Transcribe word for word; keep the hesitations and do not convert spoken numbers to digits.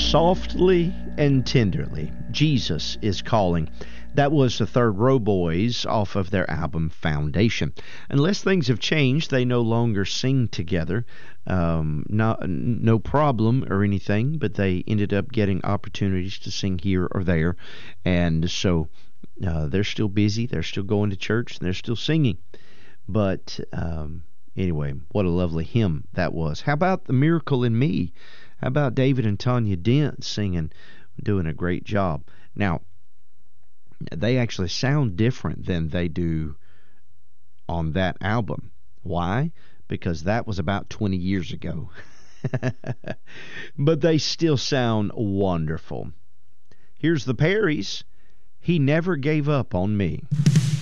Softly and tenderly, Jesus is calling. That was the Third Row Boys off of their album Foundation. Unless things have changed, they no longer sing together. Um, not, no problem or anything, but they ended up getting opportunities to sing here or there. And so uh, they're still busy. They're still going to church. And they're still singing. But um, anyway, what a lovely hymn that was. How about The Miracle in Me? How about David and Tanya Dent singing, doing a great job? Now, they actually sound different than they do on that album. Why? Because that was about twenty years ago. But they still sound wonderful. Here's the Perrys. He Never Gave Up on Me.